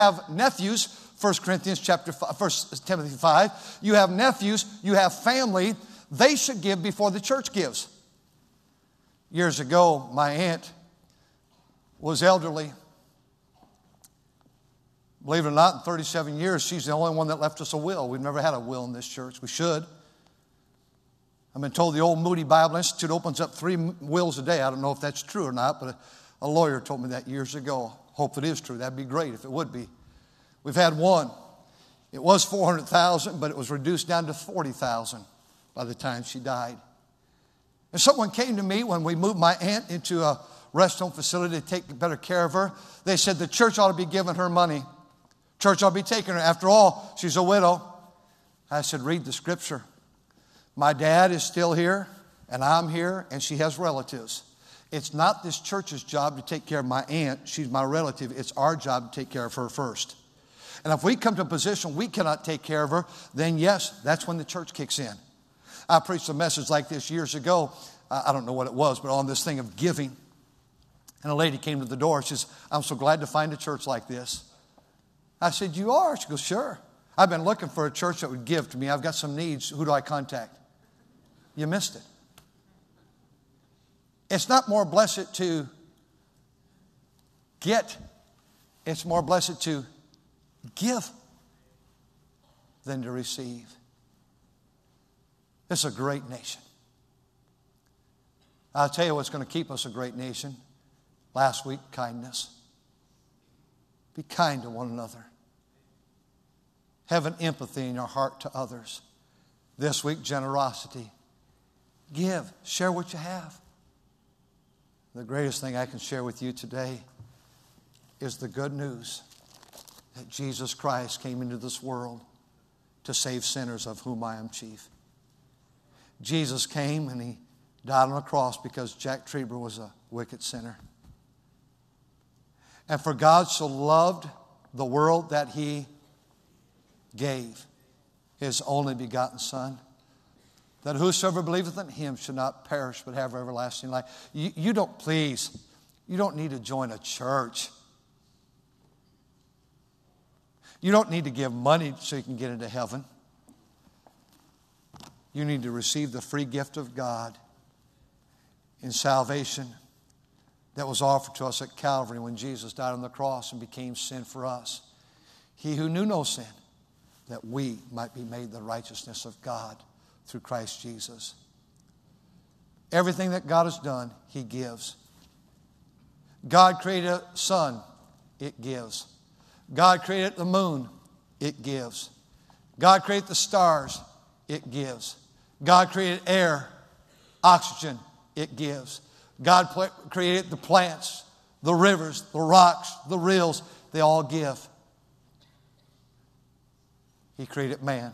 have nephews, 1 Corinthians chapter 5, 1 Timothy 5. You have nephews, you have family. They should give before the church gives. Years ago, my aunt was elderly. Believe it or not, in 37 years, she's the only one that left us a will. We've never had a will in this church. We should. I've been told the old Moody Bible Institute opens up 3 wills a day. I don't know if that's true or not, but a lawyer told me that years ago. Hope it is true. That'd be great if it would be. We've had one. It was $400,000, but it was reduced down to $40,000 by the time she died. And someone came to me when we moved my aunt into a rest home facility to take better care of her. They said the church ought to be giving her money. Church ought to be taking her. After all, she's a widow. I said, read the scripture. My dad is still here, and I'm here, and she has relatives. It's not this church's job to take care of my aunt. She's my relative. It's our job to take care of her first. And if we come to a position we cannot take care of her, then yes, that's when the church kicks in. I preached a message like this years ago. I don't know what it was, but on this thing of giving. And a lady came to the door. She says, I'm so glad to find a church like this. I said, you are? She goes, sure. I've been looking for a church that would give to me. I've got some needs. Who do I contact? You missed it. It's not more blessed to get. It's more blessed to give than to receive. It's a great nation. I'll tell you what's going to keep us a great nation. Last week, kindness. Be kind to one another. Have an empathy in your heart to others. This week, generosity. Give. Share what you have. The greatest thing I can share with you today is the good news that Jesus Christ came into this world to save sinners, of whom I am chief. Jesus came and He died on the cross because Jack Trieber was a wicked sinner. And for God so loved the world that He gave His only begotten Son, that whosoever believeth in Him should not perish but have everlasting life. You don't need to join a church. You don't need to give money so you can get into heaven. You need to receive the free gift of God in salvation that was offered to us at Calvary when Jesus died on the cross and became sin for us. He who knew no sin, that we might be made the righteousness of God through Christ Jesus. Everything that God has done, He gives. God created a sun, it gives. God created the moon, it gives. God created the stars, it gives. God created air, oxygen, it gives. God created the plants, the rivers, the rocks, the rills, they all give. He created man.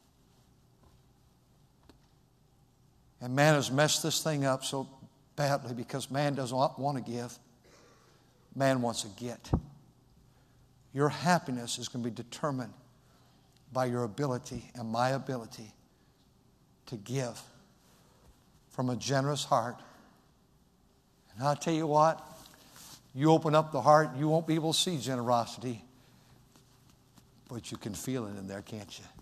And man has messed this thing up so badly because man doesn't want to give. Man wants to get. Your happiness is going to be determined by your ability and my ability to give from a generous heart. And I'll tell you what, you open up the heart, you won't be able to see generosity, but you can feel it in there, can't you?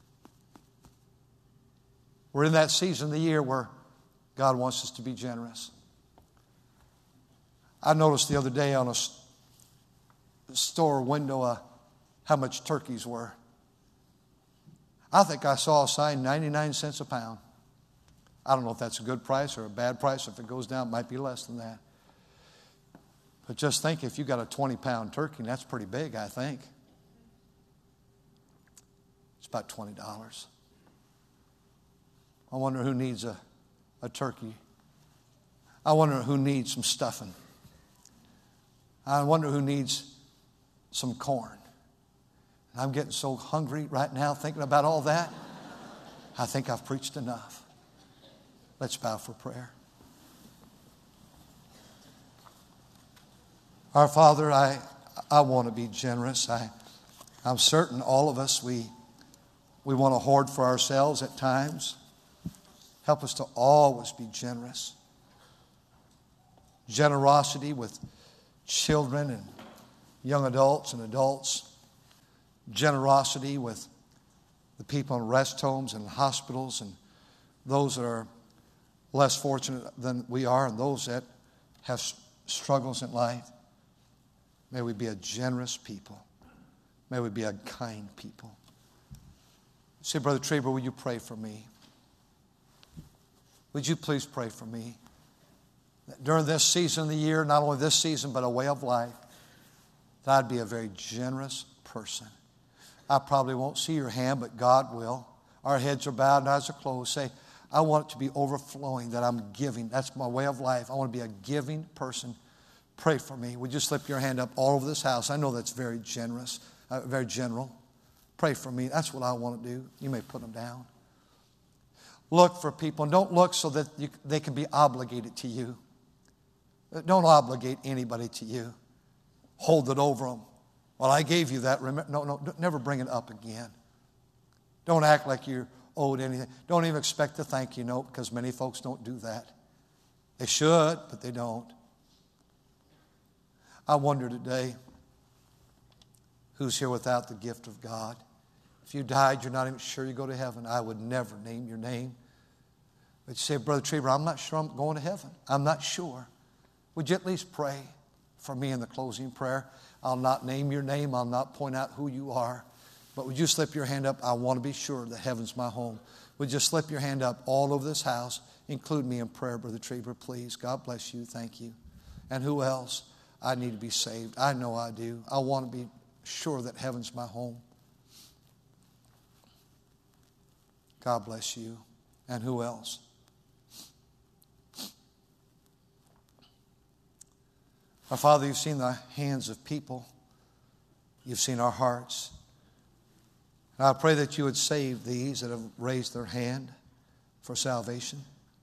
We're in that season of the year where God wants us to be generous. I noticed the other day on a store window how much turkeys were. I think I saw a sign, 99 cents a pound. I don't know if that's a good price or a bad price. If it goes down, it might be less than that. But just think, if you got a 20-pound turkey, that's pretty big, I think. It's about $20. I wonder who needs a turkey. I wonder who needs some stuffing. I wonder who needs some corn. And I'm getting so hungry right now thinking about all that. I think I've preached enough. Let's bow for prayer. Our Father, I want to be generous. I'm certain all of us, we want to hoard for ourselves at times. Help us to always be generous. Generosity with children and young adults and adults. generosity with the people in rest homes and hospitals and those that are less fortunate than we are and those that have struggles in life. May we be a generous people. May we be a kind people. Say, Brother Traber, will you pray for me? Would you please pray for me? That during this season of the year, not only this season, but a way of life, that I'd be a very generous person. I probably won't see your hand, but God will. Our heads are bowed and eyes are closed. Say, I want it to be overflowing, that I'm giving. That's my way of life. I want to be a giving person. Pray for me. Would you slip your hand up all over this house? I know that's very generous, very general. Pray for me. That's what I want to do. You may put them down. Look for people, and don't look so that they can be obligated to you. Don't obligate anybody to you. Hold it over them. Well, I gave you that. No, never bring it up again. Don't act like you're owed anything. Don't even expect a thank you note, because many folks don't do that. They should, but they don't. I wonder today, who's here without the gift of God? If you died, you're not even sure you go to heaven. I would never name your name. But you say, Brother Trevor, I'm not sure I'm going to heaven. I'm not sure. Would you at least pray for me in the closing prayer? I'll not name your name. I'll not point out who you are. But would you slip your hand up? I want to be sure that heaven's my home. Would you slip your hand up all over this house? Include me in prayer, Brother Trevor, please. God bless you. Thank you. And who else? I need to be saved. I know I do. I want to be sure that heaven's my home. God bless you. And who else? Our Father, you've seen the hands of people. You've seen our hearts. And I pray that you would save these that have raised their hand for salvation.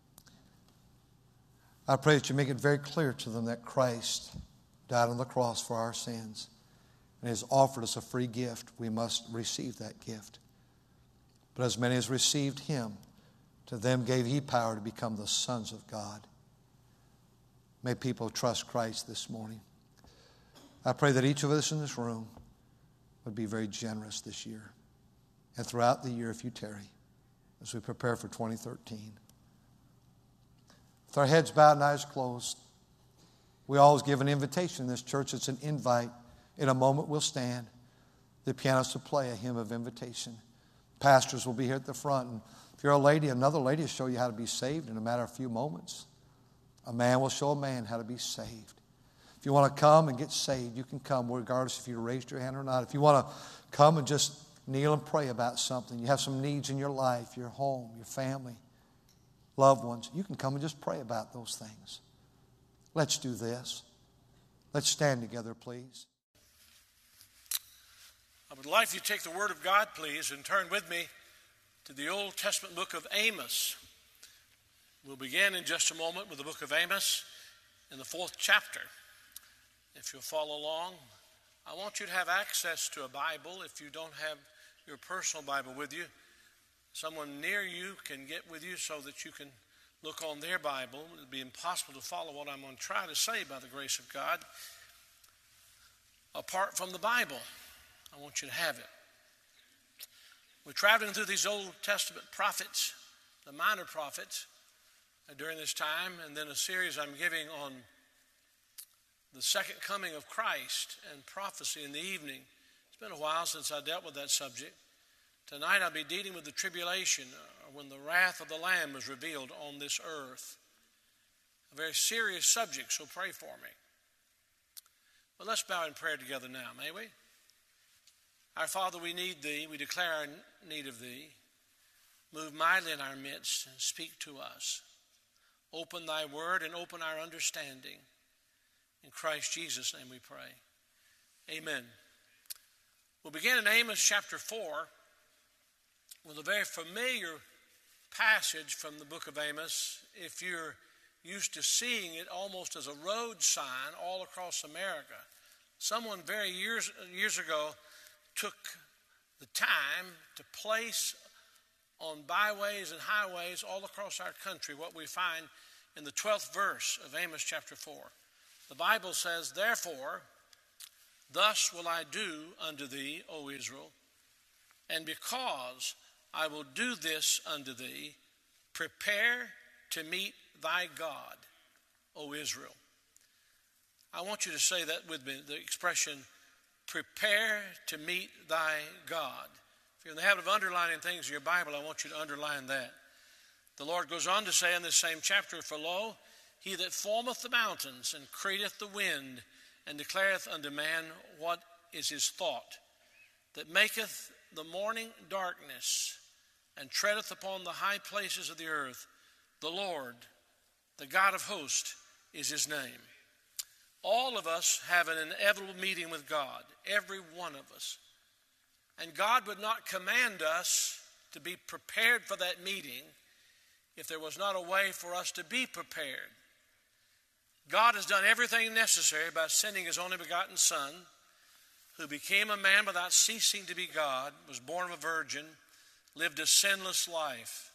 I pray that you make it very clear to them that Christ died on the cross for our sins and has offered us a free gift. We must receive that gift. But as many as received him, to them gave he power to become the sons of God. May people trust Christ this morning. I pray that each of us in this room would be very generous this year and throughout the year if you tarry as we prepare for 2013. With our heads bowed and eyes closed, we always give an invitation in this church. It's an invite. In a moment we'll stand. The pianist will play a hymn of invitation. Pastors will be here at the front. And if you're a lady, another lady will show you how to be saved in a matter of a few moments. A man will show a man how to be saved. If you want to come and get saved, you can come regardless if you raised your hand or not. If you want to come and just kneel and pray about something, you have some needs in your life, your home, your family, loved ones, you can come and just pray about those things. Let's do this. Let's stand together, please. I would like you to take the Word of God, please, and turn with me to the Old Testament book of Amos. We'll begin in just a moment with the book of Amos in the 4th chapter. If you'll follow along, I want you to have access to a Bible. If you don't have your personal Bible with you, someone near you can get with you so that you can look on their Bible. It would be impossible to follow what I'm going to try to say by the grace of God apart from the Bible. I want you to have it. We're traveling through these Old Testament prophets, the minor prophets, during this time, and then a series I'm giving on the second coming of Christ and prophecy in the evening. It's been a while since I dealt with that subject. Tonight I'll be dealing with the tribulation, when the wrath of the Lamb is revealed on this earth. A very serious subject, so pray for me. But let's bow in prayer together now, may we? Our Father, we need Thee. We declare our need of Thee. Move mightily in our midst and speak to us. Open Thy word and open our understanding. In Christ Jesus' name we pray. Amen. We'll begin in Amos chapter 4 with a very familiar passage from the book of Amos. If you're used to seeing it almost as a road sign all across America, someone very years ago took the time to place on byways and highways all across our country what we find in the 12th verse of Amos chapter 4. The Bible says, "Therefore, Thus will I do unto thee, O Israel, and because I will do this unto thee, prepare to meet thy God, O Israel. I want you to say that with me, the expression, prepare to meet thy God. If you're in the habit of underlining things in your Bible, I want you to underline that. The Lord goes on to say in this same chapter, for lo, he that formeth the mountains and createth the wind and declareth unto man what is his thought, that maketh the morning darkness and treadeth upon the high places of the earth, the Lord, the God of hosts, is his name. All of us have an inevitable meeting with God, every one of us. And God would not command us to be prepared for that meeting if there was not a way for us to be prepared. God has done everything necessary by sending his only begotten Son, who became a man without ceasing to be God, was born of a virgin, lived a sinless life.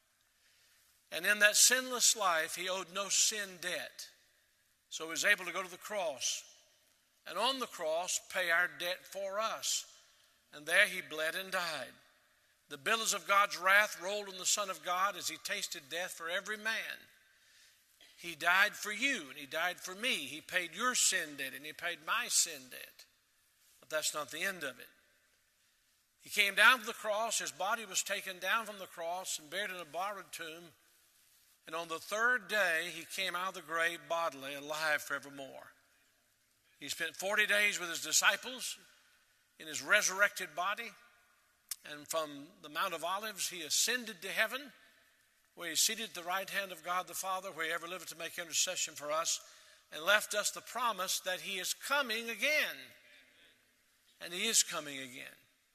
And in that sinless life, he owed no sin debt. So he was able to go to the cross, and on the cross pay our debt for us. And there he bled and died. The billows of God's wrath rolled on the Son of God as he tasted death for every man. He died for you, and he died for me. He paid your sin debt, and he paid my sin debt. But that's not the end of it. He came down to the cross. His body was taken down from the cross and buried in a borrowed tomb. And on the third day, he came out of the grave bodily, alive forevermore. He spent 40 days with his disciples in his resurrected body. And from the Mount of Olives, he ascended to heaven, where he seated at the right hand of God the Father, where he ever liveth to make intercession for us, and left us the promise that he is coming again. And he is coming again.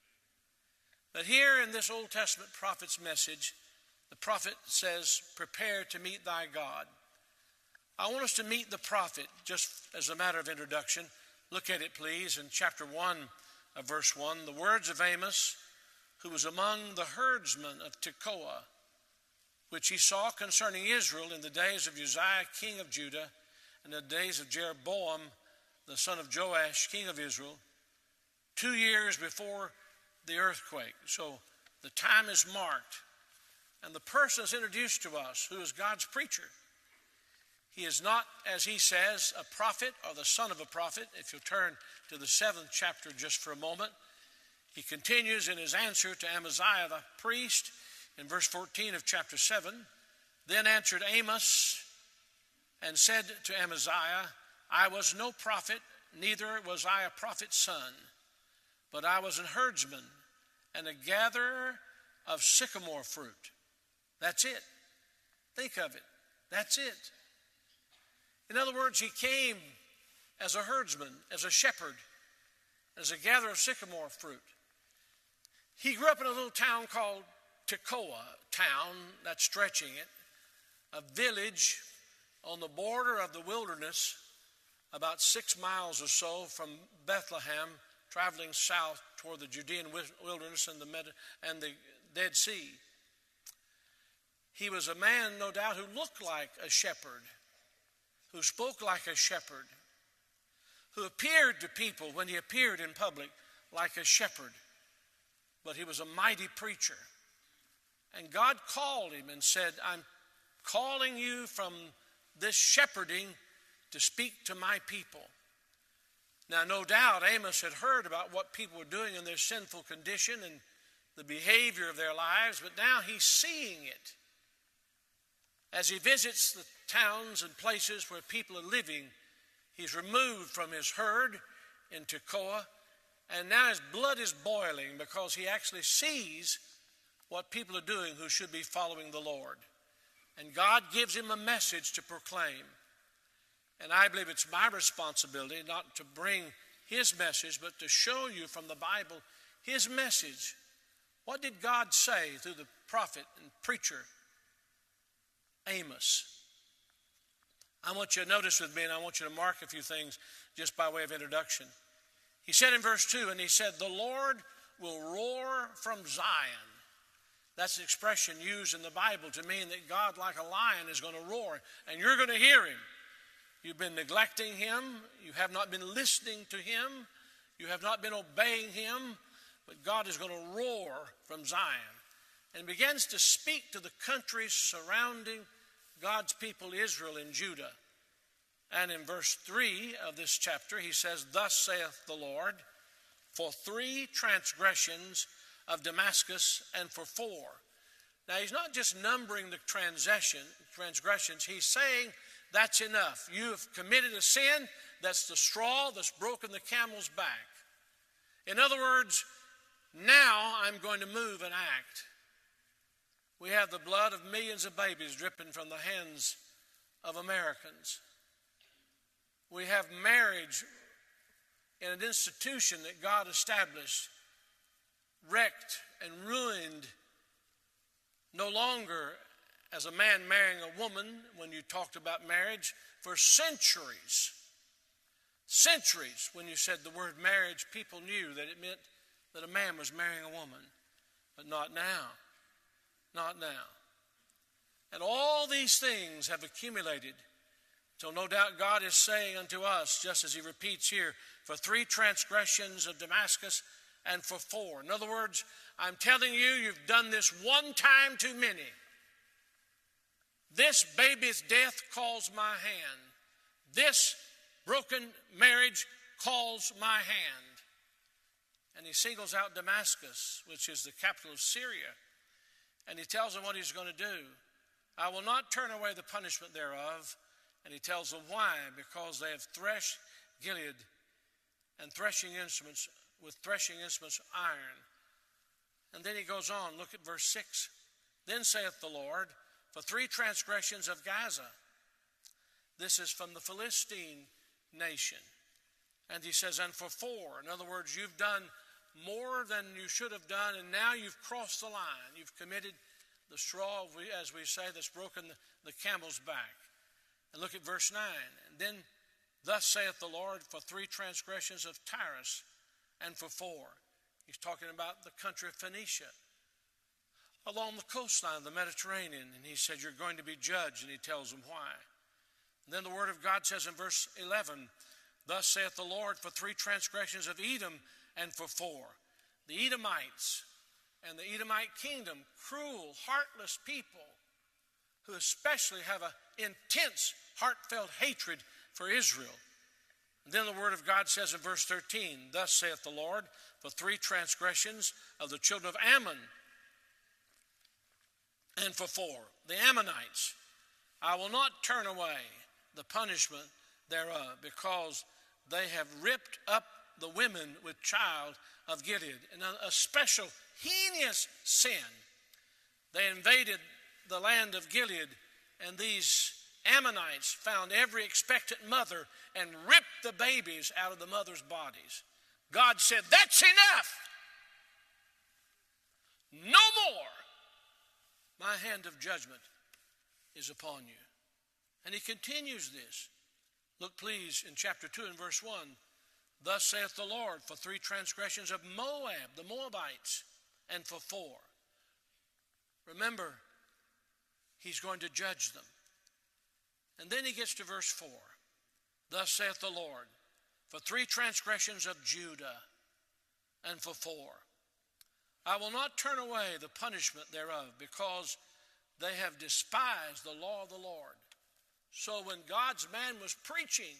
But here in this Old Testament prophet's message, the prophet says, prepare to meet thy God. I want us to meet the prophet just as a matter of introduction. Look at it, please, in chapter 1 of verse 1. The words of Amos, who was among the herdsmen of Tekoa, which he saw concerning Israel in the days of Uzziah, king of Judah, and the days of Jeroboam, the son of Joash, king of Israel, 2 years before the earthquake. So the time is marked. And the person is introduced to us, who is God's preacher. He is not, as he says, a prophet or the son of a prophet. If you'll turn to the 7th chapter just for a moment, he continues in his answer to Amaziah the priest in verse 14 of chapter 7. Then answered Amos and said to Amaziah, I was no prophet, neither was I a prophet's son, but I was an herdsman and a gatherer of sycamore fruit. That's it. Think of it. That's it. In other words, he came as a herdsman, as a shepherd, as a gatherer of sycamore fruit. He grew up in a little town called Tekoa town, that's stretching it, a village on the border of the wilderness, about 6 miles or so from Bethlehem, traveling south toward the Judean wilderness and the Dead Sea. He was a man, no doubt, who looked like a shepherd, who spoke like a shepherd, who appeared to people when he appeared in public like a shepherd. But he was a mighty preacher. And God called him and said, I'm calling you from this shepherding to speak to my people. Now, no doubt Amos had heard about what people were doing in their sinful condition and the behavior of their lives, but now he's seeing it. As he visits the towns and places where people are living, he's removed from his herd in Tekoa, and now his blood is boiling because he actually sees what people are doing who should be following the Lord. And God gives him a message to proclaim. And I believe it's my responsibility not to bring his message, but to show you from the Bible his message. What did God say through the prophet and preacher Amos? I want you to notice with me, and I want you to mark a few things just by way of introduction. He said in verse 2, and he said, the Lord will roar from Zion. That's an expression used in the Bible to mean that God, like a lion, is going to roar, and you're going to hear him. You've been neglecting him. You have not been listening to him. You have not been obeying him, but God is going to roar from Zion and begins to speak to the countries surrounding God's people Israel and Judah. And in verse 3 of this chapter, he says, "Thus saith the Lord, for 3 transgressions of Damascus and for 4." Now, he's not just numbering the transgressions. He's saying that's enough. You have committed a sin. That's the straw that's broken the camel's back. In other words, now I'm going to move and act. We have the blood of millions of babies dripping from the hands of Americans. We have marriage in an institution that God established, wrecked and ruined, no longer as a man marrying a woman when you talked about marriage. For centuries, when you said the word marriage, people knew that it meant that a man was marrying a woman. But not now. Not now. And all these things have accumulated. So no doubt God is saying unto us, just as he repeats here, for 3 transgressions of Damascus and for 4. In other words, I'm telling you, you've done this one time too many. This baby's death calls my hand. This broken marriage calls my hand. And he singles out Damascus, which is the capital of Syria. And he tells them what he's going to do. I will not turn away the punishment thereof. And he tells them why. Because they have threshed Gilead and threshing instruments with threshing instruments iron. And then he goes on. Look at verse 6. Then saith the Lord, for 3 transgressions of Gaza. This is from the Philistine nation. And he says, and for 4. In other words, you've done more than you should have done, and now you've crossed the line. You've committed the straw, as we say, that's broken the camel's back. And look at verse 9. And then, thus saith the Lord, for 3 transgressions of Tyrus, and for 4. He's talking about the country of Phoenicia, along the coastline of the Mediterranean. And he said, you're going to be judged, and he tells them why. And then the word of God says in verse 11, thus saith the Lord, for 3 transgressions of Edom, and for 4. The Edomites and the Edomite kingdom, cruel, heartless people who especially have an intense, heartfelt hatred for Israel. And then the word of God says in verse 13, thus saith the Lord, for 3 transgressions of the children of Ammon, and for 4. The Ammonites, I will not turn away the punishment thereof, because they have ripped up the women with child of Gilead. In a special heinous sin, they invaded the land of Gilead, and these Ammonites found every expectant mother and ripped the babies out of the mother's bodies. God said, that's enough. No more. My hand of judgment is upon you. And he continues this. Look, please, in chapter 2 and verse 1. Thus saith the Lord, for 3 transgressions of Moab, the Moabites, and for 4. Remember, he's going to judge them. And then he gets to verse 4. Thus saith the Lord, for 3 transgressions of Judah, and for 4. I will not turn away the punishment thereof, because they have despised the law of the Lord. So when God's man was preaching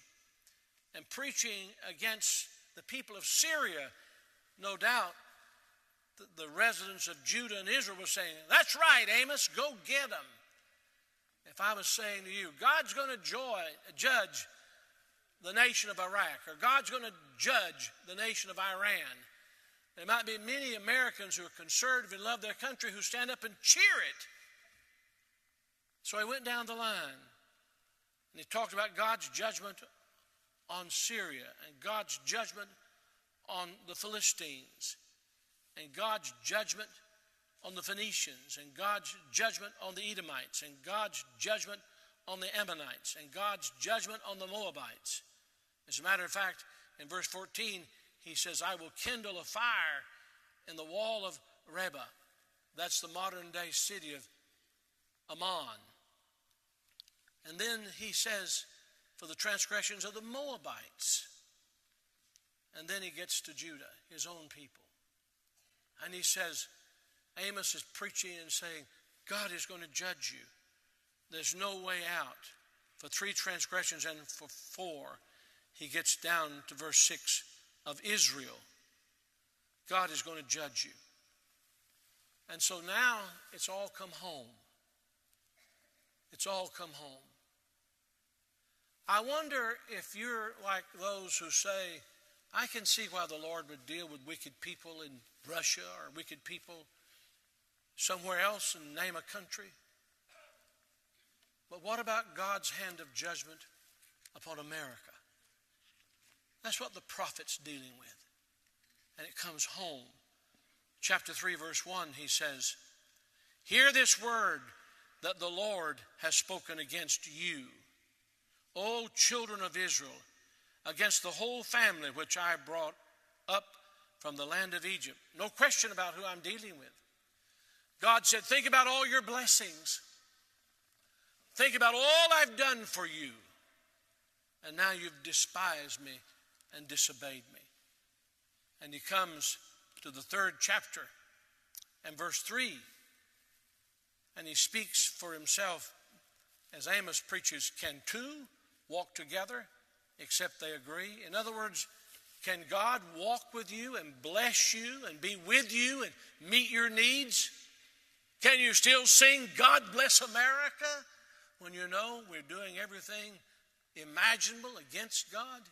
against the people of Syria, no doubt the residents of Judah and Israel were saying, that's right, Amos, go get them. If I was saying to you, God's going to judge the nation of Iraq, or God's going to judge the nation of Iran, there might be many Americans who are conservative and love their country who stand up and cheer it. So he went down the line, and he talked about God's judgment on Syria, and God's judgment on the Philistines, and God's judgment on the Phoenicians, and God's judgment on the Edomites, and God's judgment on the Ammonites, and God's judgment on the Moabites. As a matter of fact, in verse 14, he says, I will kindle a fire in the wall of Reba. That's the modern day city of Ammon. And then he says, for the transgressions of the Moabites. And then he gets to Judah, his own people. And he says, Amos is preaching and saying, God is going to judge you. There's no way out. For 3 transgressions and for 4, he gets down to verse 6 of Israel. God is going to judge you. And so now it's all come home. It's all come home. I wonder if you're like those who say, I can see why the Lord would deal with wicked people in Russia or wicked people somewhere else and name a country. But what about God's hand of judgment upon America? That's what the prophet's dealing with. And it comes home. Chapter 3, verse 1, he says, hear this word that the Lord has spoken against you, O children of Israel, against the whole family which I brought up from the land of Egypt. No question about who I'm dealing with. God said, think about all your blessings. Think about all I've done for you. And now you've despised me and disobeyed me. And he comes to the 3rd chapter and verse 3. And he speaks for himself as Amos preaches, can 2 walk together except they agree? In other words, can God walk with you and bless you and be with you and meet your needs? Can you still sing, God bless America, when you know we're doing everything imaginable against God?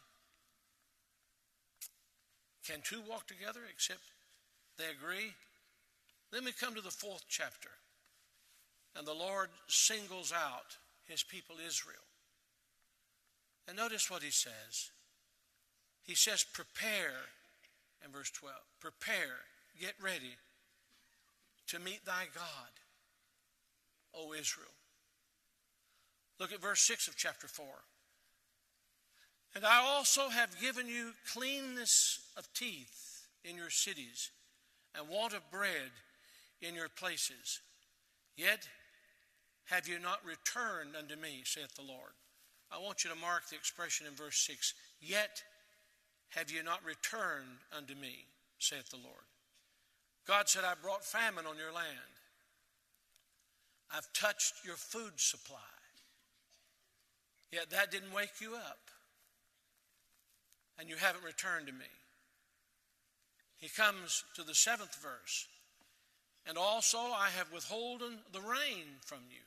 Can 2 walk together except they agree? Then we come to the 4th chapter, and the Lord singles out his people Israel. And notice what he says. He says, prepare, in verse 12, prepare, get ready to meet thy God, O Israel. Look at verse 6 of chapter 4. And I also have given you cleanness of teeth in your cities, and want of bread in your places. Yet have you not returned unto me, saith the Lord. I want you to mark the expression in verse 6. Yet have you not returned unto me, saith the Lord. God said, I brought famine on your land. I've touched your food supply. Yet that didn't wake you up. And you haven't returned to me. He comes to the 7th verse. And also I have withholden the rain from you.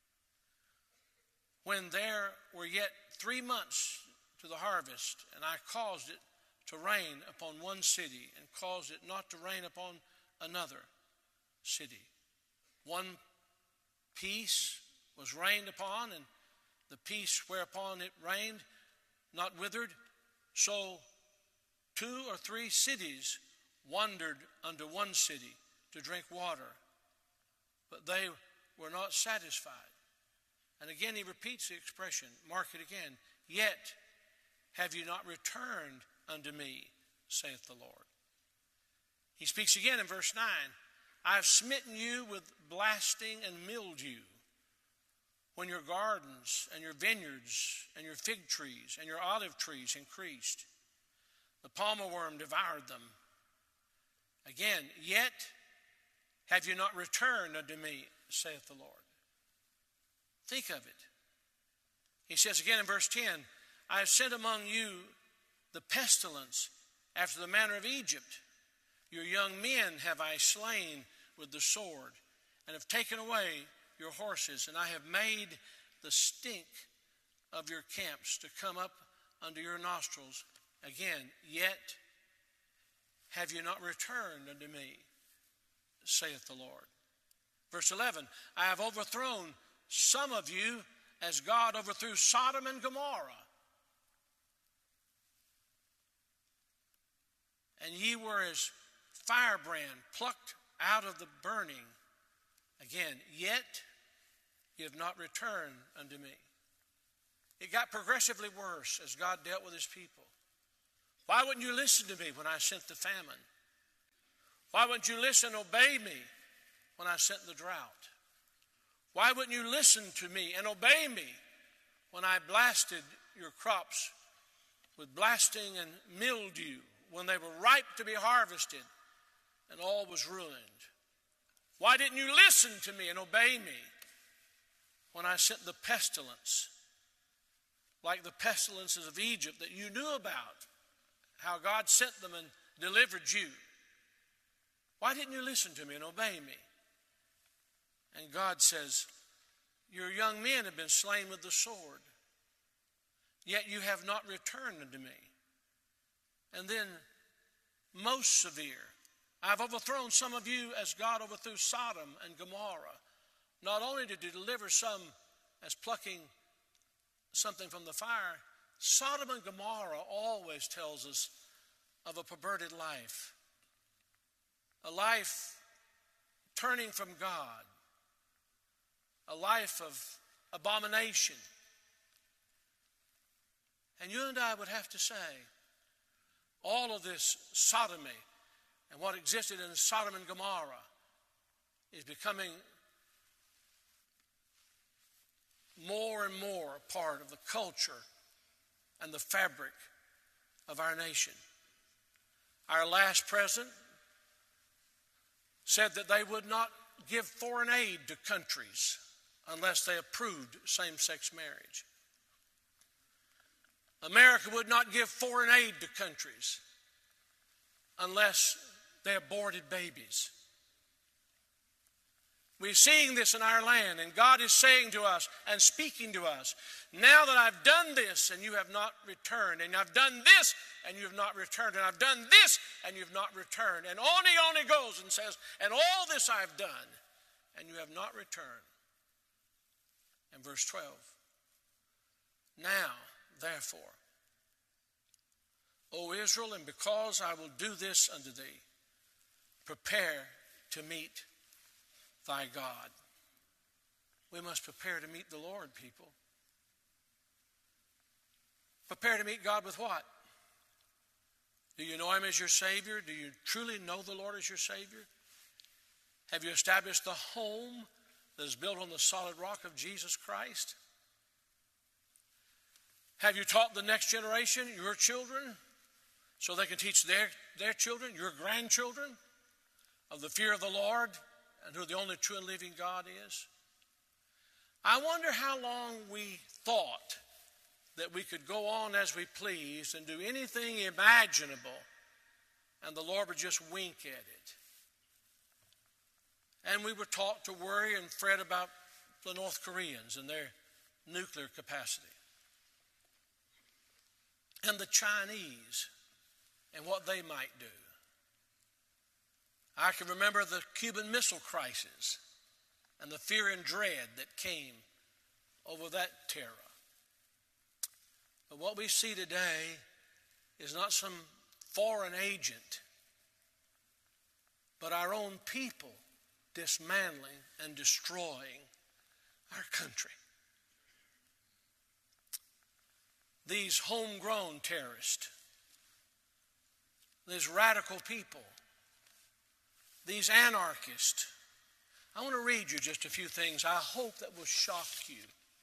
When there were yet 3 months to the harvest, and I caused it to rain upon one city, and caused it not to rain upon another city. One piece was rained upon, and the piece whereupon it rained not withered. So 2 or 3 cities wandered unto one city to drink water, but they were not satisfied. And again he repeats the expression, mark it again, yet have you not returned unto me, saith the Lord. He speaks again in verse 9, I have smitten you with blasting and mildew, when your gardens and your vineyards and your fig trees and your olive trees increased. The palmer worm devoured them. Again, yet have you not returned unto me, saith the Lord. Think of it. He says again in verse 10, I have sent among you the pestilence after the manner of Egypt. Your young men have I slain with the sword, and have taken away your horses, and I have made the stink of your camps to come up under your nostrils. Again, yet have you not returned unto me, saith the Lord. Verse 11, I have overthrown some of you as God overthrew Sodom and Gomorrah. And ye were as firebrand plucked out of the burning. Again, yet you have not returned unto me. It got progressively worse as God dealt with his people. Why wouldn't you listen to me when I sent the famine? Why wouldn't you listen and obey me when I sent the drought? Why wouldn't you listen to me and obey me when I blasted your crops with blasting and mildew, when they were ripe to be harvested, and all was ruined? Why didn't you listen to me and obey me when I sent the pestilence, like the pestilences of Egypt that you knew about, how God sent them and delivered you? Why didn't you listen to me and obey me? And God says, your young men have been slain with the sword, yet you have not returned unto me. And then, most severe, I've overthrown some of you as God overthrew Sodom and Gomorrah. Not only did you deliver some as plucking something from the fire, Sodom and Gomorrah always tells us of a perverted life. A life turning from God. A life of abomination. And you and I would have to say, all of this sodomy and what existed in Sodom and Gomorrah is becoming more and more a part of the culture and the fabric of our nation. Our last president said that they would not give foreign aid to countries unless they approved same-sex marriage. America would not give foreign aid to countries unless they aborted babies. We're seeing this in our land, and God is saying to us and speaking to us, now that I've done this and you have not returned, and I've done this and you have not returned, and I've done this and you have not returned, and on he goes and says, and all this I've done, and you have not returned. And verse 12, now, therefore, O Israel, and because I will do this unto thee, prepare to meet thy God. We must prepare to meet the Lord, people. Prepare to meet God with what? Do you know him as your Savior? Do you truly know the Lord as your Savior? Have you established the home that is built on the solid rock of Jesus Christ? Have you taught the next generation, your children, so they can teach their children, your grandchildren, of the fear of the Lord and who the only true and living God is? I wonder how long we thought that we could go on as we pleased and do anything imaginable, and the Lord would just wink at it. And we were taught to worry and fret about the North Koreans and their nuclear capacity, and the Chinese and what they might do. I can remember the Cuban Missile Crisis and the fear and dread that came over that terror. But what we see today is not some foreign agent, but our own people dismantling and destroying our country. These homegrown terrorists, these radical people, these anarchists. I want to read you just a few things I hope that will shock you.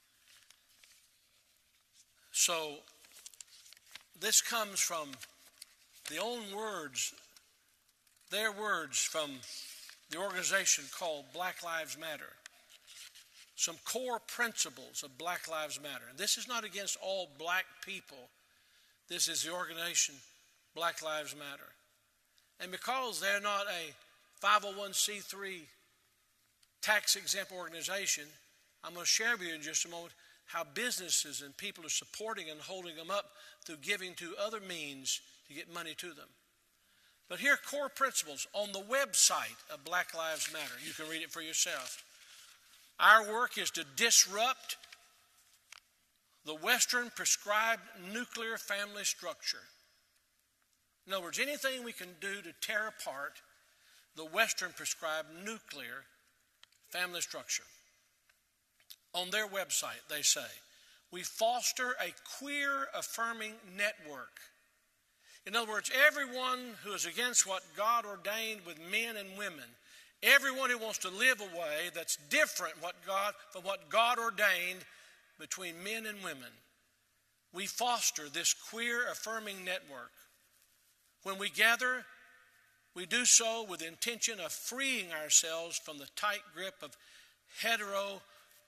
So, this comes from the own words, their words from the organization called Black Lives Matter. Some core principles of Black Lives Matter. And this is not against all black people. This is the organization Black Lives Matter. And because they're not a 501c3 tax-exempt organization, I'm going to share with you in just a moment how businesses and people are supporting and holding them up through giving to other means to get money to them. But here are core principles on the website of Black Lives Matter. You can read it for yourself. Our work is to disrupt the Western prescribed nuclear family structure. In other words, anything we can do to tear apart the Western prescribed nuclear family structure. On their website, they say, we foster a queer affirming network. In other words, everyone who is against what God ordained with men and women, everyone who wants to live a way that's different from what God ordained between men and women, we foster this queer affirming network. When we gather, we do so with the intention of freeing ourselves from the tight grip of heteronormative.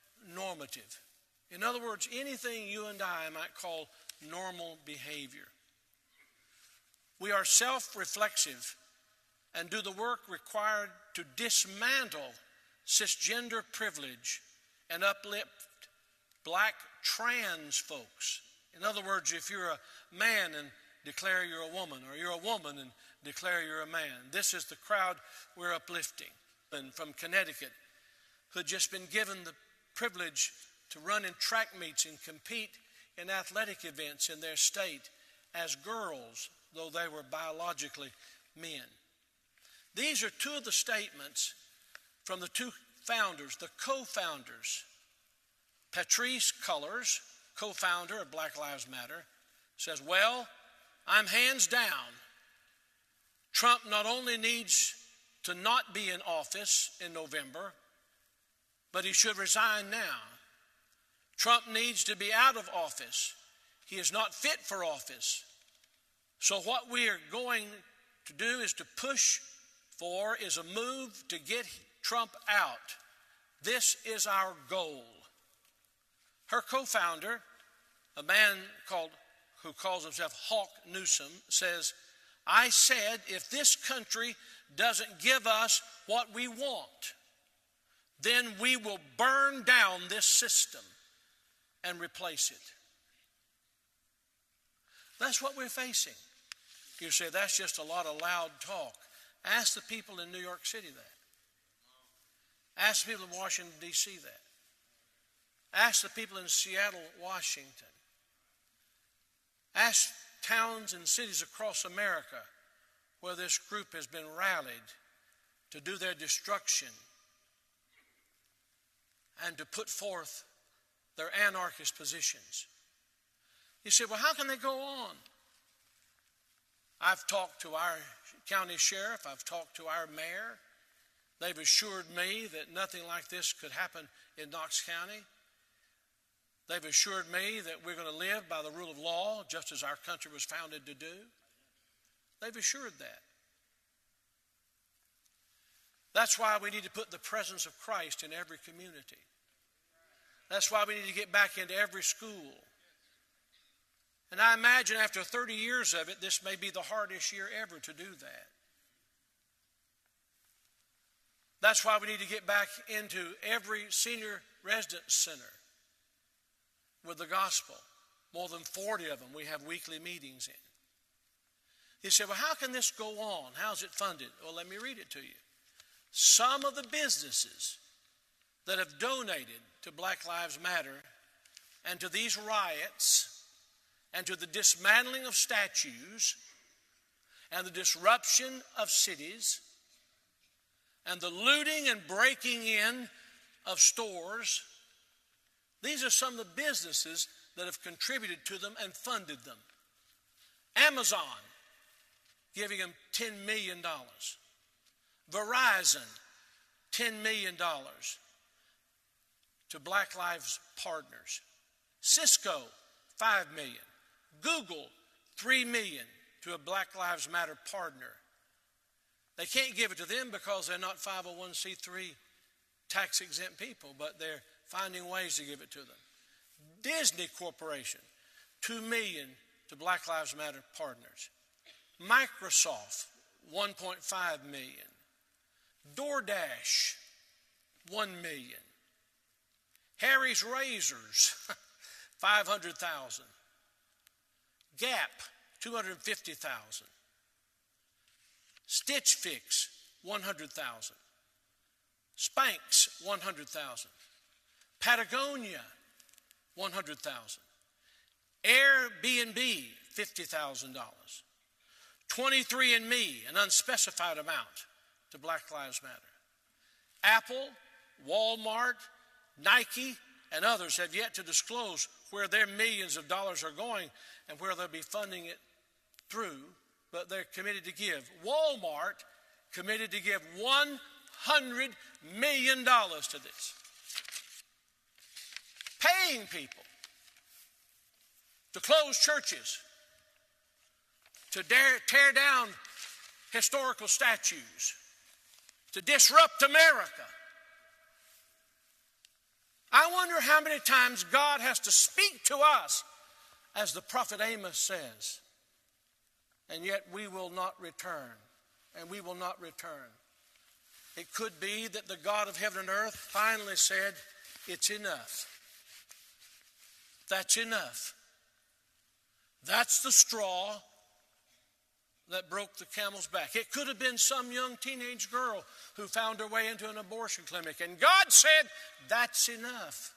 In other words, anything you and I might call normal behavior. We are self-reflexive and do the work required to dismantle cisgender privilege and uplift black trans folks. In other words, if you're a man and declare you're a woman, or you're a woman and declare you're a man, this is the crowd we're uplifting. And from Connecticut, who had just been given the privilege to run in track meets and compete in athletic events in their state as girls, though they were biologically men. These are two of the statements from the two founders, the co-founders. Patrisse Cullors, co-founder of Black Lives Matter, says, well, I'm hands down. Trump not only needs to not be in office in November, but he should resign now. Trump needs to be out of office. He is not fit for office. So what we are going to do is to push for is a move to get Trump out. This is our goal. Her co-founder, a man who calls himself Hawk Newsom, says, I said if this country doesn't give us what we want, then we will burn down this system and replace it. That's what we're facing. You say, that's just a lot of loud talk. Ask the people in New York City that. Ask the people in Washington, D.C. that. Ask the people in Seattle, Washington. Ask towns and cities across America where this group has been rallied to do their destruction and to put forth their anarchist positions. You say, well, how can they go on? I've talked to our county sheriff. I've talked to our mayor. They've assured me that nothing like this could happen in Knox County. They've assured me that we're going to live by the rule of law, just as our country was founded to do. They've assured that. That's why we need to put the presence of Christ in every community. That's why we need to get back into every school. And I imagine after 30 years of it, this may be the hardest year ever to do that. That's why we need to get back into every senior residence center with the gospel. More than 40 of them we have weekly meetings in. You say, well, how can this go on? How's it funded? Well, let me read it to you. Some of the businesses that have donated to Black Lives Matter and to these riots and to the dismantling of statues and the disruption of cities and the looting and breaking in of stores, these are some of the businesses that have contributed to them and funded them. Amazon, giving them $10 million. Verizon, $10 million to Black Lives Partners. Cisco, $5 million. Google, $3 million to a Black Lives Matter partner. They can't give it to them because they're not 501c3 tax-exempt people, but they're finding ways to give it to them. Disney Corporation, $2 million to Black Lives Matter partners. Microsoft, $1.5 million. DoorDash, $1 million. Harry's Razors, $500,000. Gap, $250,000. Stitch Fix, $100,000. Spanx, $100,000. Patagonia, $100,000. Airbnb, $50,000. 23andMe, an unspecified amount to Black Lives Matter. Apple, Walmart, Nike, and others have yet to disclose where their millions of dollars are going and where they'll be funding it through, but they're committed to give. Walmart committed to give $100 million to this. Paying people to close churches. to tear down historical statues, to disrupt America. I wonder how many times God has to speak to us, as the prophet Amos says, and yet we will not return, and we will not return. It could be that the God of heaven and earth finally said, it's enough. That's enough. That's the straw that broke the camel's back. It could have been some young teenage girl who found her way into an abortion clinic, and God said, that's enough.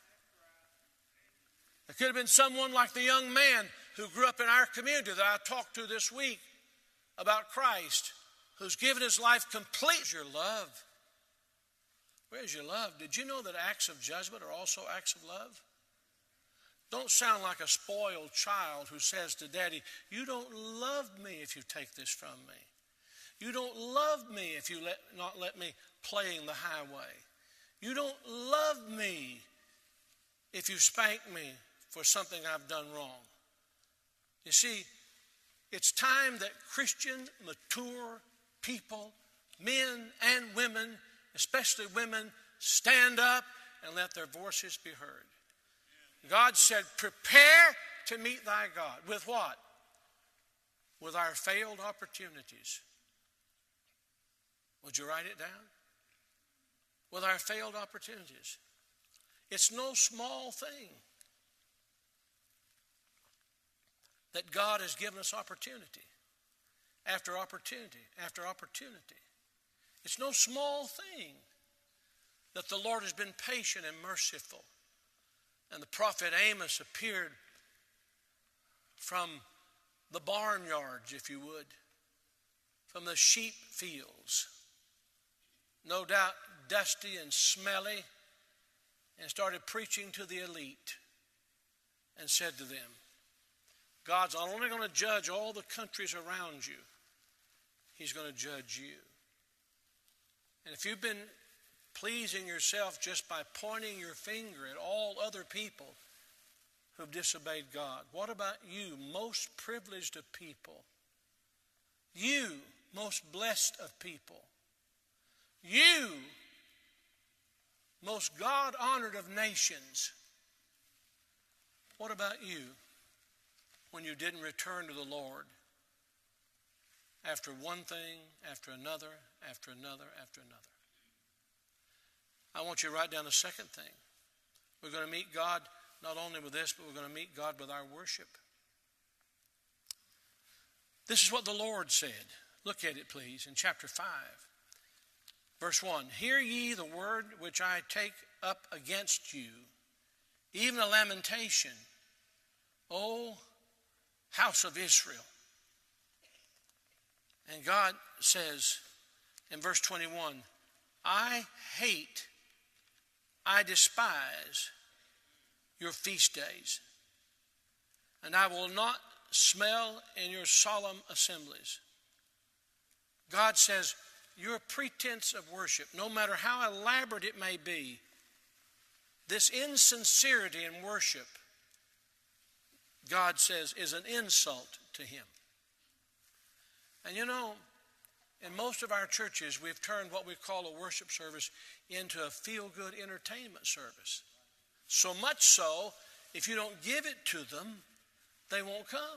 It could have been someone like the young man who grew up in our community that I talked to this week about Christ, who's given his life completely. Where's your love? Where's your love? Did you know that acts of judgment are also acts of love? Don't sound like a spoiled child who says to daddy, you don't love me if you take this from me. You don't love me if you not let me play in the highway. You don't love me if you spank me for something I've done wrong. You see, it's time that Christian, mature people, men and women, especially women, stand up and let their voices be heard. God said, prepare to meet thy God. With what? With our failed opportunities. Would you write it down? With our failed opportunities. It's no small thing that God has given us opportunity after opportunity after opportunity. It's no small thing that the Lord has been patient and merciful. And the prophet Amos appeared from the barnyards, if you would, from the sheep fields, no doubt dusty and smelly, and started preaching to the elite and said to them, God's not only going to judge all the countries around you, he's going to judge you. And if you've been pleasing yourself just by pointing your finger at all other people who've disobeyed God, what about you, most privileged of people? You, most blessed of people. You, most God-honored of nations. What about you when you didn't return to the Lord after one thing, after another, after another, after another? I want you to write down the second thing. We're going to meet God not only with this, but we're going to meet God with our worship. This is what the Lord said. Look at it, please, in chapter 5. Verse 1. Hear ye the word which I take up against you, even a lamentation, O house of Israel. And God says in verse 21, I hate, I despise your feast days, and I will not smell in your solemn assemblies. God says, your pretense of worship, no matter how elaborate it may be, this insincerity in worship, God says, is an insult to him. And you know, in most of our churches, we've turned what we call a worship service into a feel-good entertainment service. So much so, if you don't give it to them, they won't come.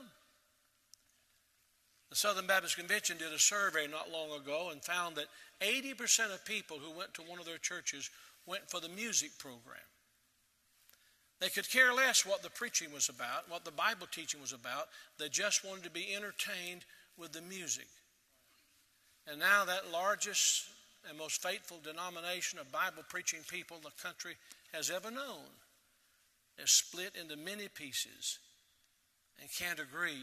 The Southern Baptist Convention did a survey not long ago and found that 80% of people who went to one of their churches went for the music program. They could care less what the preaching was about, what the Bible teaching was about. They just wanted to be entertained with the music. And now that largest and most faithful denomination of Bible preaching people the country has ever known is split into many pieces and can't agree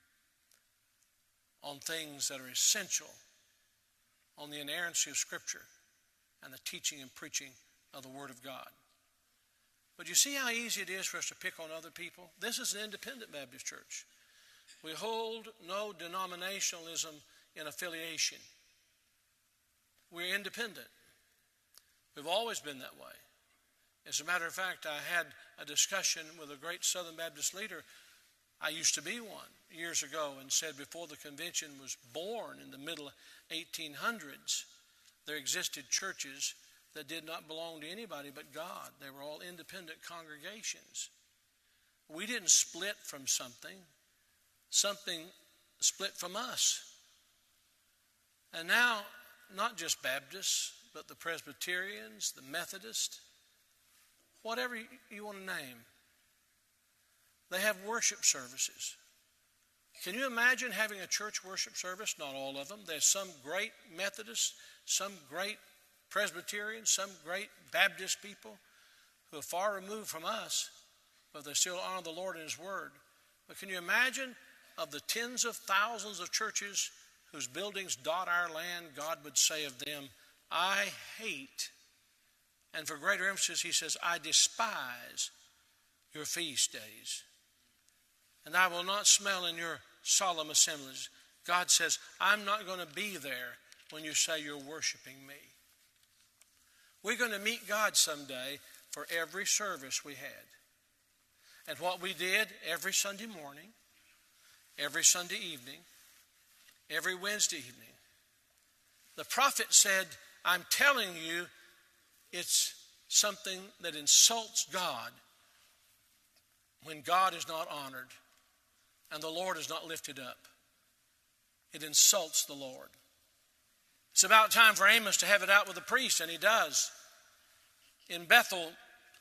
on things that are essential, on the inerrancy of Scripture and the teaching and preaching of the Word of God. But you see how easy it is for us to pick on other people? This is an independent Baptist church. We hold no denominationalism in affiliation. We're independent. We've always been that way. As a matter of fact, I had a discussion with a great Southern Baptist leader I used to be one years ago and said before the convention was born in the middle 1800s, there existed churches that did not belong to anybody but God. They were all independent congregations. We didn't split from something. Something split from us. And now, not just Baptists, but the Presbyterians, the Methodists, whatever you want to name, they have worship services. Can you imagine having a church worship service? Not all of them. There's some great Methodists, some great Presbyterians, some great Baptist people who are far removed from us, but they still honor the Lord and His Word. But can you imagine of the tens of thousands of churches whose buildings dot our land, God would say of them, I hate, and for greater emphasis, He says, I despise your feast days, and I will not smell in your solemn assemblies. God says, I'm not going to be there when you say you're worshiping me. We're going to meet God someday for every service we had. And what we did every Sunday morning, every Sunday evening, every Wednesday evening. The prophet said, I'm telling you, it's something that insults God when God is not honored and the Lord is not lifted up. It insults the Lord. It's about time for Amos to have it out with the priest, and he does. In Bethel,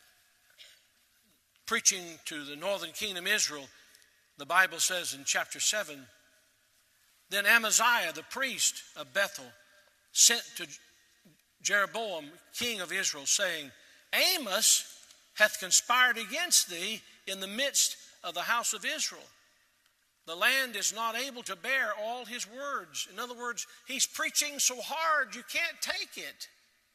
preaching to the northern kingdom Israel, the Bible says in chapter 7, then Amaziah, the priest of Bethel, sent to Jeroboam, king of Israel, saying, Amos hath conspired against thee in the midst of the house of Israel. The land is not able to bear all his words. In other words, he's preaching so hard you can't take it.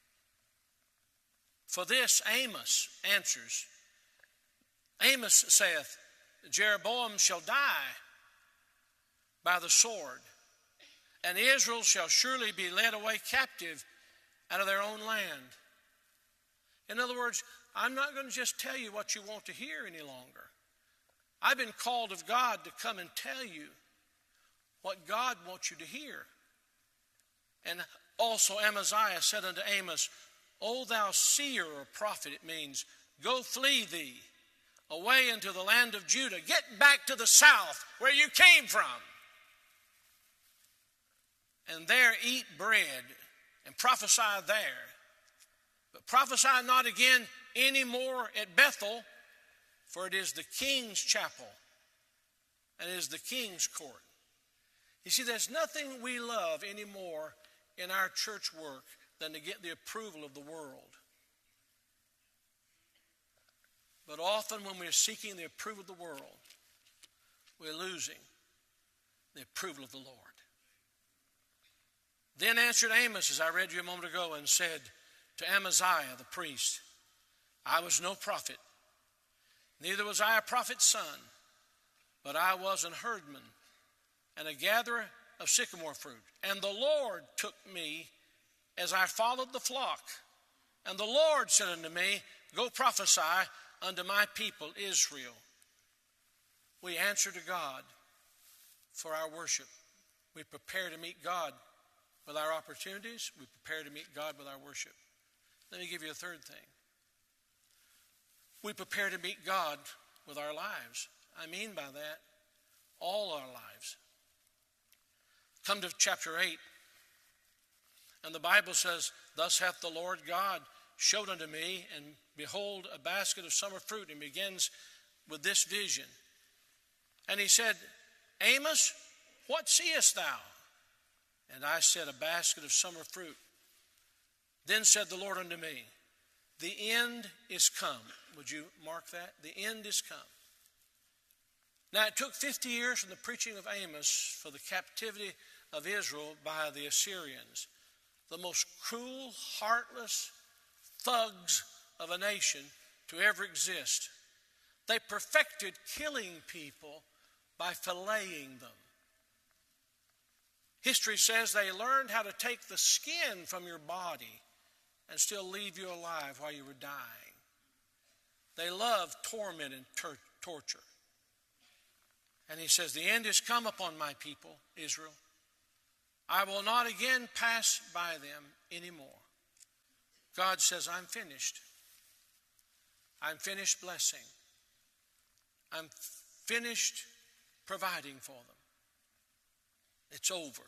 For this Amos answers, Amos saith, Jeroboam shall die by the sword, and Israel shall surely be led away captive out of their own land. In other words, I'm not going to just tell you what you want to hear any longer. I've been called of God to come and tell you what God wants you to hear. And also Amaziah said unto Amos, O thou seer or prophet, it means, go flee thee away into the land of Judah. Get back to the south where you came from. And there eat bread and prophesy there. But prophesy not again any more at Bethel, for it is the king's chapel and it is the king's court. You see, there's nothing we love anymore in our church work than to get the approval of the world. But often when we're seeking the approval of the world, we're losing the approval of the Lord. Then answered Amos, as I read to you a moment ago, and said to Amaziah the priest, I was no prophet, neither was I a prophet's son, but I was an herdman and a gatherer of sycamore fruit. And the Lord took me as I followed the flock. And the Lord said unto me, go prophesy unto my people Israel. We answer to God for our worship. We prepare to meet God with our opportunities. We prepare to meet God with our worship. Let me give you a third thing. We prepare to meet God with our lives. I mean by that, all our lives. Come to chapter 8. And the Bible says, thus hath the Lord God showed unto me, and behold, a basket of summer fruit. And begins with this vision. And he said, Amos, what seest thou? And I said, a basket of summer fruit. Then said the Lord unto me, the end is come. Would you mark that? The end is come. Now it took 50 years from the preaching of Amos for the captivity of Israel by the Assyrians, the most cruel, heartless thugs of a nation to ever exist. They perfected killing people by filleting them. History says they learned how to take the skin from your body and still leave you alive while you were dying. They loved torment and torture. And he says, the end is come upon my people, Israel. I will not again pass by them anymore. God says, I'm finished. I'm finished blessing. I'm finished providing for them. It's over.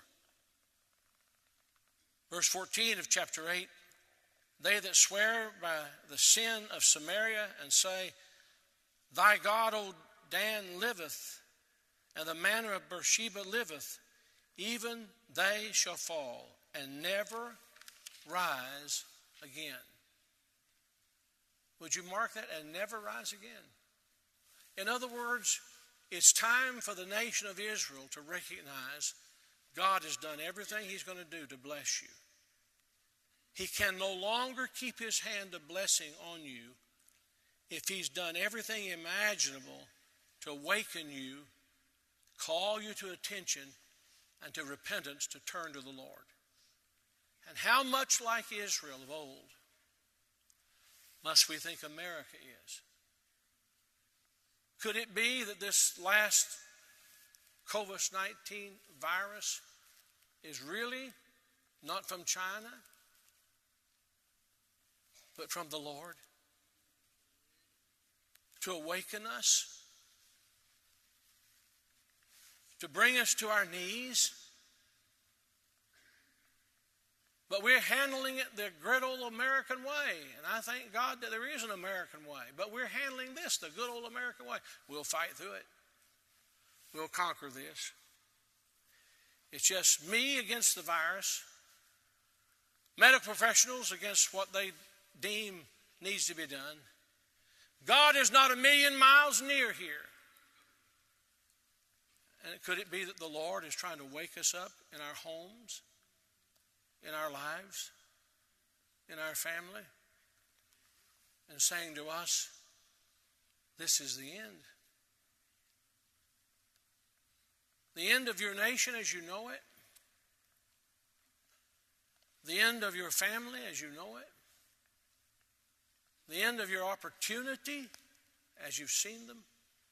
Verse 14 of chapter 8, they that swear by the sin of Samaria and say, thy God, O Dan, liveth, and the manner of Beersheba liveth, even they shall fall and never rise again. Would you mark that? And never rise again. In other words, it's time for the nation of Israel to recognize God has done everything he's going to do to bless you. He can no longer keep his hand of blessing on you if he's done everything imaginable to awaken you, call you to attention and to repentance, to turn to the Lord. And how much like Israel of old must we think America is? Could it be that this last COVID-19 virus is really not from China, but from the Lord? To awaken us, to bring us to our knees. But we're handling it the good old American way. And I thank God that there is an American way. But we're handling this the good old American way. We'll fight through it. We'll conquer this. It's just me against the virus, medical professionals against what they deem needs to be done. God is not a million miles near here. And could it be that the Lord is trying to wake us up in our homes, in our lives, in our family, and saying to us, this is the end. The end of your nation as you know it. The end of your family as you know it. The end of your opportunity as you've seen them.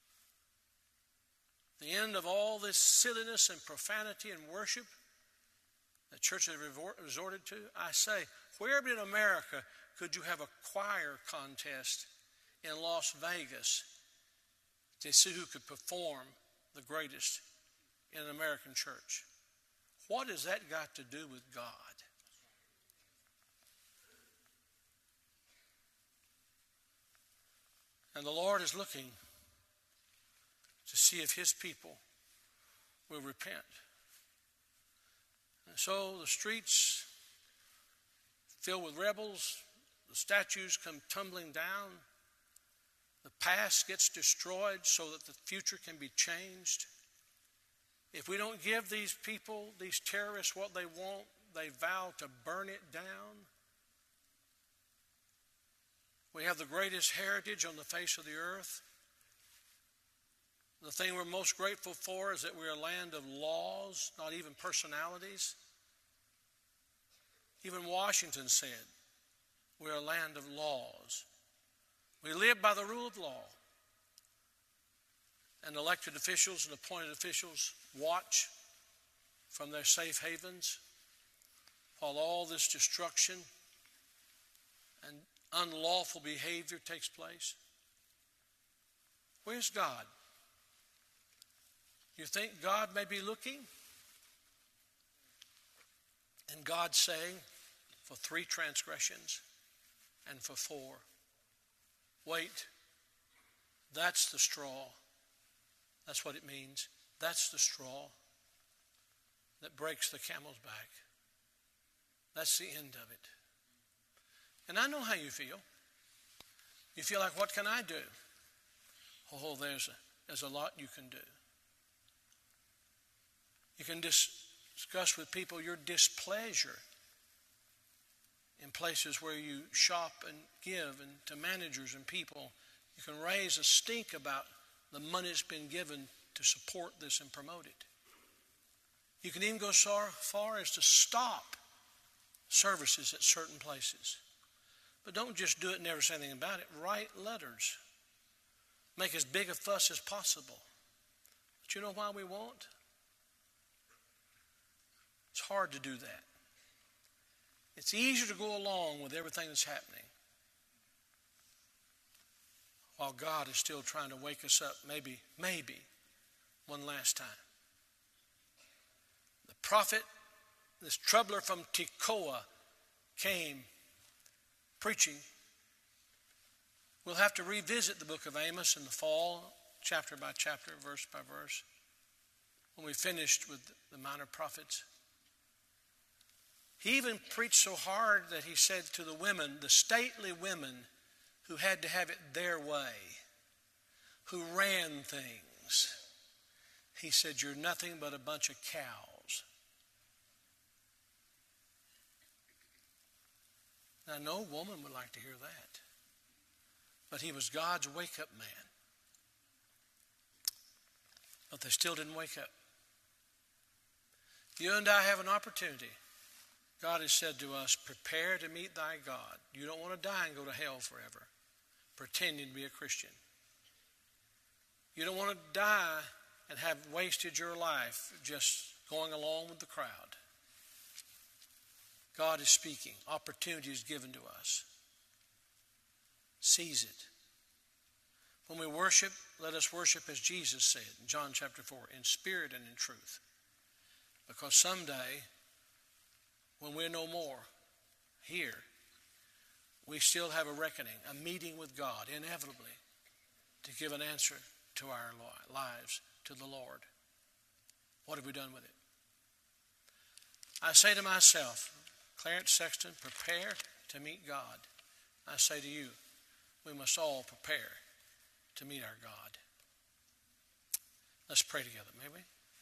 The end of all this silliness and profanity and worship the church has resorted to. I say, where in America could you have a choir contest in Las Vegas to see who could perform the greatest in an American church? What has that got to do with God? And the Lord is looking to see if his people will repent. And so the streets filled with rebels, the statues come tumbling down, the past gets destroyed so that the future can be changed. If we don't give these people, these terrorists, what they want, they vow to burn it down. We have the greatest heritage on the face of the earth. The thing we're most grateful for is that we're a land of laws, not even personalities. Even Washington said, we're a land of laws. We live by the rule of law. And elected officials and appointed officials watch from their safe havens while all this destruction and unlawful behavior takes place. Where's God? You think God may be looking? And God's saying, for 3 transgressions and for 4. Wait, that's the straw. That's what it means. That's the straw that breaks the camel's back. That's the end of it. And I know how you feel. You feel like, what can I do? Oh, there's a lot you can do. You can discuss with people your displeasure in places where you shop and give, and to managers and people. You can raise a stink about the money that's been given to support this and promote it. You can even go so far as to stop services at certain places. But don't just do it and never say anything about it. Write letters. Make as big a fuss as possible. But you know why we won't? It's hard to do that. It's easier to go along with everything that's happening while God is still trying to wake us up, maybe one last time. The prophet, this troubler from Tekoa, came preaching. We'll have to revisit the book of Amos in the fall, chapter by chapter, verse by verse, when we finished with the minor prophets. He even preached so hard that he said to the women, the stately women who had to have it their way, who ran things, he said, you're nothing but a bunch of cows. Now, no woman would like to hear that. But he was God's wake-up man. But they still didn't wake up. You and I have an opportunity. God has said to us, prepare to meet thy God. You don't want to die and go to hell forever, pretending to be a Christian. You don't want to die and have wasted your life just going along with the crowd. God is speaking. Opportunity is given to us. Seize it. When we worship, let us worship as Jesus said in John chapter 4, in spirit and in truth. Because someday, when we're no more here, we still have a reckoning, a meeting with God, inevitably, to give an answer to our lives, to the Lord. What have we done with it? I say to myself, Clarence Sexton, prepare to meet God. I say to you, we must all prepare to meet our God. Let's pray together, may we?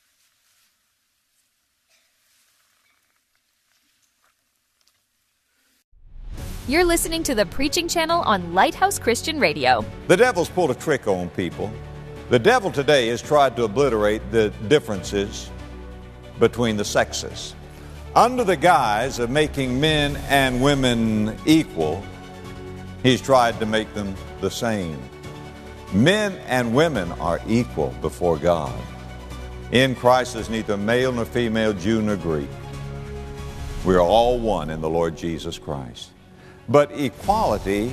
You're listening to the Preaching Channel on Lighthouse Christian Radio. The devil's pulled a trick on people. The devil today has tried to obliterate the differences between the sexes. Under the guise of making men and women equal, he's tried to make them the same. Men and women are equal before God. In Christ there's neither male nor female, Jew nor Greek. We are all one in the Lord Jesus Christ. But equality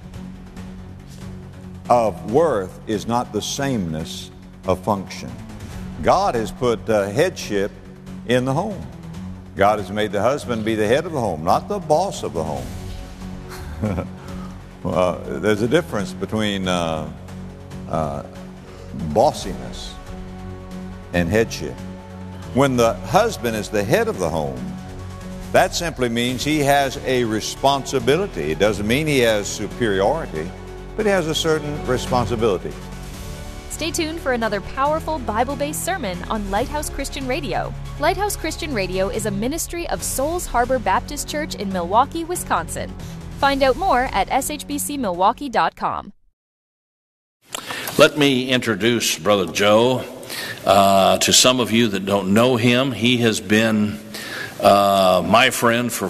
of worth is not the sameness of function. God has put headship in the home. God has made the husband be the head of the home, not the boss of the home. There's a difference between bossiness and headship. When the husband is the head of the home, that simply means he has a responsibility. It doesn't mean he has superiority, but he has a certain responsibility. Stay tuned for another powerful Bible-based sermon on Lighthouse Christian Radio. Lighthouse Christian Radio is a ministry of Souls Harbor Baptist Church in Milwaukee, Wisconsin. Find out more at shbcmilwaukee.com. Let me introduce Brother Joe to some of you that don't know him. He has been my friend for,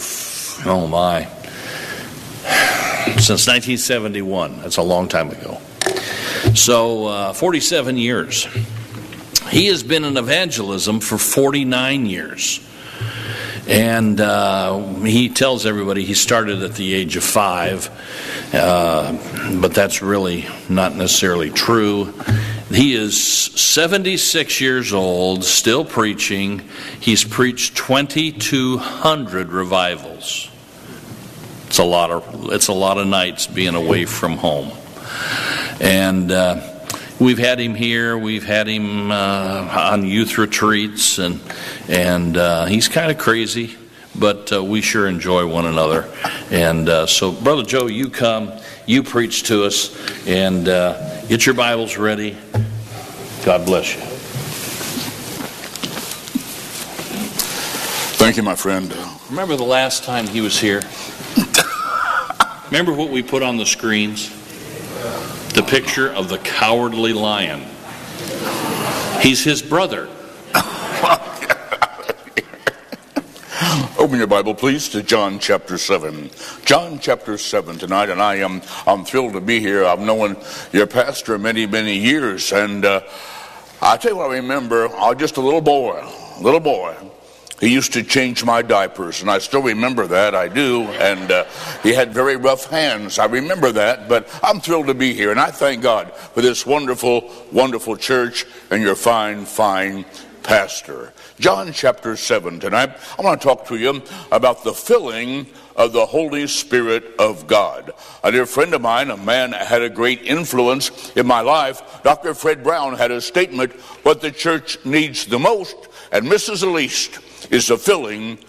since 1971. That's a long time ago. So 47 years. He has been in evangelism for 49 years. And he tells everybody he started at the age of 5, but that's really not necessarily true. He is 76 years old, still preaching. He's preached 2,200 revivals. It's a lot of nights being away from home. And we've had him here. We've had him on youth retreats, and he's kind of crazy, but we sure enjoy one another. And so, Brother Joe, you come, you preach to us, and get your Bibles ready. God bless you. Thank you, my friend. Remember the last time he was here? Remember what we put on the screens? The picture of the cowardly lion. He's his brother. Open your Bible, please, to John chapter 7. John chapter 7 tonight, and I'm thrilled to be here. I've known your pastor many, many years, and I'll tell you what I remember. I was just a little boy. He used to change my diapers, and I still remember that. I do. And he had very rough hands. I remember that. But I'm thrilled to be here, and I thank God for this wonderful, wonderful church and your fine, fine pastor. John chapter 7 tonight. I want to talk to you about the filling of the Holy Spirit of God. A dear friend of mine, a man that had a great influence in my life, Dr. Fred Brown, had a statement, what the church needs the most and misses the least is the filling